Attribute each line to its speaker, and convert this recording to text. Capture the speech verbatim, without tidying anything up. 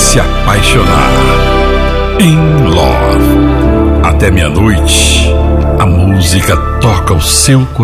Speaker 1: se apaixonar. In Love. Até meia-noite, a música toca o seu coração.